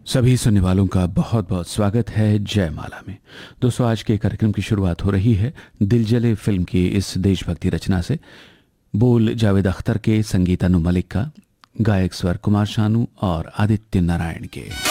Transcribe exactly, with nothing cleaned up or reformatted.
सभी सुनने वालों का बहुत बहुत स्वागत है जयमाला में। दोस्तों, आज के कार्यक्रम की शुरुआत हो रही है दिल जले फिल्म की इस देशभक्ति रचना से। बोल जावेद अख्तर के, संगीत अनु मलिक का, गायक स्वर कुमार शानू और आदित्य नारायण के।